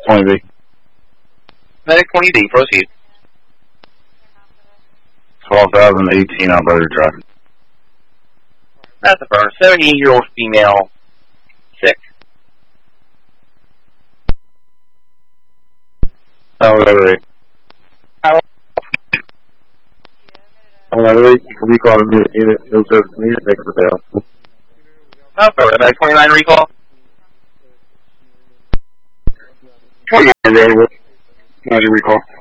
20B. Medic 20B, proceed. 12,018 Alberta Drive. That's a burn. 78-year-old female, sick. Alberta 8. Recall the unit, no service needed, make the bail. Medic 29 recall. 29 available. Roger, recall.